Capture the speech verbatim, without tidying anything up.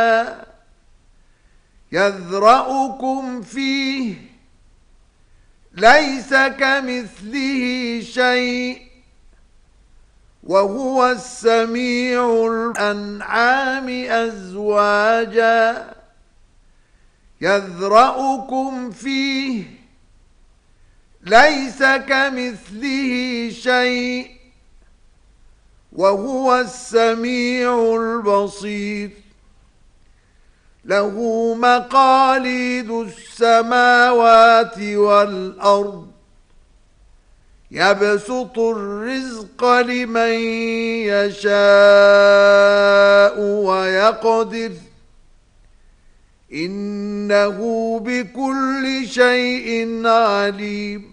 يذرأكم فيه ليس كمثله شيء وهو السميع الأنعام أزواجا يذرأكم فيه ليس كمثله شيء وهو السميع البصير له مقاليد السماوات والأرض يبسط الرزق لمن يشاء ويقدر إنه بكل شيء عليم